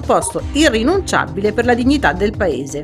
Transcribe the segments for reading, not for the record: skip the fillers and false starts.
presupposto irrinunciabile per la dignità del Paese.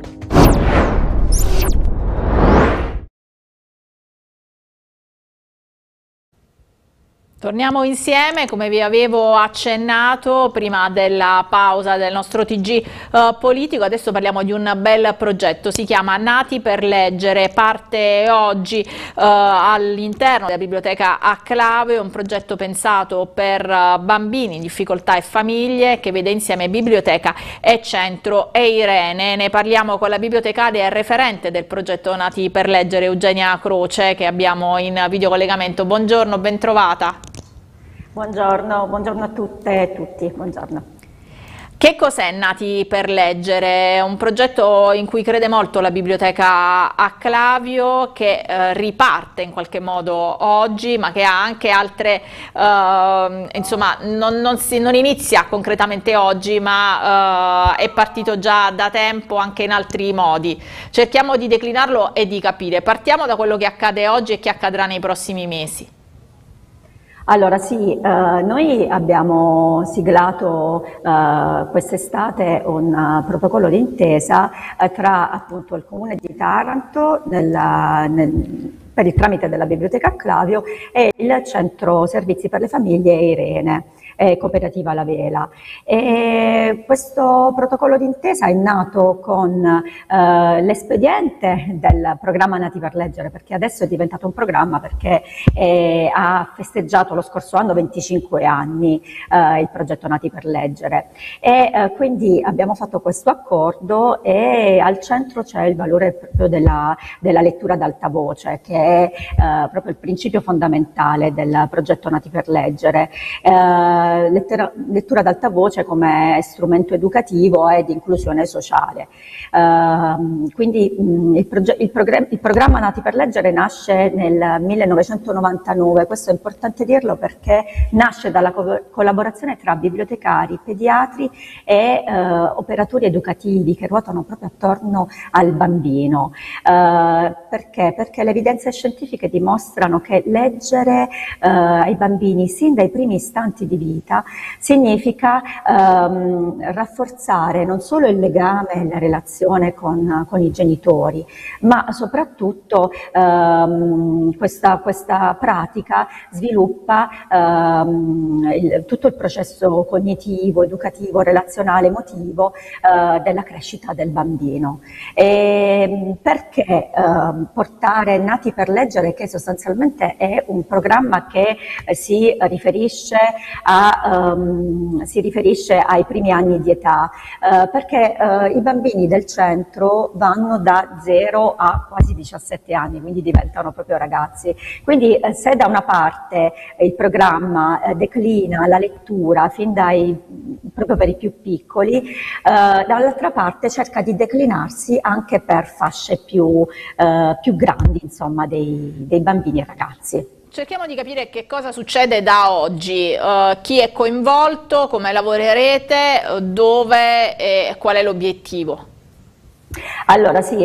Torniamo insieme, come vi avevo accennato prima della pausa del nostro TG politico. Adesso parliamo di un bel progetto, si chiama Nati per leggere, parte oggi all'interno della biblioteca Acclavio, un progetto pensato per bambini in difficoltà e famiglie che vede insieme biblioteca e centro e Irene. Ne parliamo con la bibliotecaria e referente del progetto Nati per leggere, Eugenia Croce, che abbiamo in videocollegamento. Buongiorno, ben trovata. Buongiorno a tutte e tutti, buongiorno. Che cos'è Nati per leggere? Un progetto in cui crede molto la biblioteca Acclavio, che riparte in qualche modo oggi, ma che ha anche altre, insomma non inizia concretamente oggi, ma è partito già da tempo anche in altri modi. Cerchiamo di declinarlo e di capire. Partiamo da quello che accade oggi e che accadrà nei prossimi mesi. Allora sì, noi abbiamo siglato quest'estate un protocollo d'intesa tra appunto il Comune di Taranto per il tramite della Biblioteca Acclavio e il Centro Servizi per le Famiglie Irene, Cooperativa La Vela. E questo protocollo d'intesa è nato con l'espediente del programma Nati per leggere, perché adesso è diventato un programma perché ha festeggiato lo scorso anno 25 anni il progetto Nati per leggere, e quindi abbiamo fatto questo accordo, e al centro c'è il valore proprio della lettura ad alta voce, che è proprio il principio fondamentale del progetto Nati per leggere. Lettura ad alta voce come strumento educativo e di inclusione sociale. Quindi il programma Nati per leggere nasce nel 1999, questo è importante dirlo perché nasce dalla collaborazione tra bibliotecari, pediatri e operatori educativi che ruotano proprio attorno al bambino. Perché? Perché le evidenze scientifiche dimostrano che leggere ai bambini sin dai primi istanti di vita significa rafforzare non solo il legame e la relazione con i genitori, ma soprattutto questa pratica sviluppa tutto il processo cognitivo, educativo, relazionale, emotivo della crescita del bambino. Perché portare Nati per leggere, che sostanzialmente è un programma che si riferisce ai primi anni di età, perché i bambini del centro vanno da 0 a quasi 17 anni, quindi diventano proprio ragazzi. Quindi se da una parte il programma declina la lettura proprio per i più piccoli, dall'altra parte cerca di declinarsi anche per fasce più grandi, insomma, dei bambini e ragazzi. Cerchiamo di capire che cosa succede da oggi, chi è coinvolto, come lavorerete, dove e qual è l'obiettivo. Allora sì,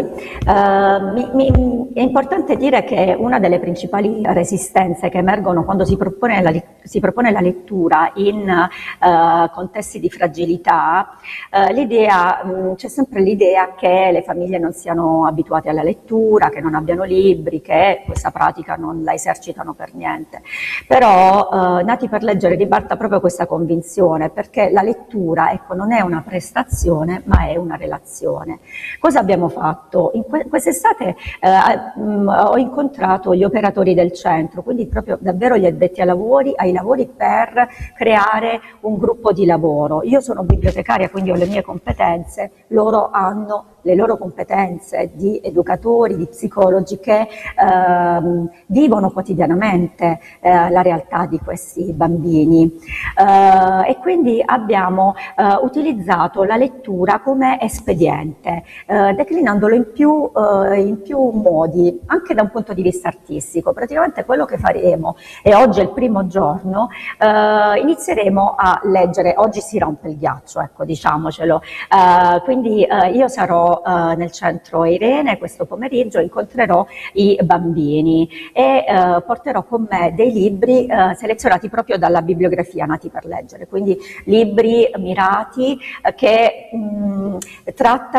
è importante dire che una delle principali resistenze che emergono quando si propone la lettura in contesti di fragilità, c'è sempre l'idea che le famiglie non siano abituate alla lettura, che non abbiano libri, che questa pratica non la esercitano per niente. Però Nati per leggere ribalta proprio questa convinzione, perché la lettura, ecco, non è una prestazione ma è una relazione. Cosa abbiamo fatto? Quest'estate ho incontrato gli operatori del centro, quindi proprio davvero gli addetti ai lavori per creare un gruppo di lavoro. Io sono bibliotecaria, quindi ho le mie competenze, loro hanno le loro competenze di educatori, di psicologi che vivono quotidianamente la realtà di questi bambini, e quindi abbiamo utilizzato la lettura come espediente, declinandolo in più modi, anche da un punto di vista artistico. Praticamente quello che faremo, e oggi è il primo giorno, inizieremo a leggere, oggi si rompe il ghiaccio, ecco, diciamocelo, quindi io sarò sarò nel centro Irene questo pomeriggio, incontrerò i bambini e porterò con me dei libri selezionati proprio dalla bibliografia Nati per leggere, quindi libri mirati che trattano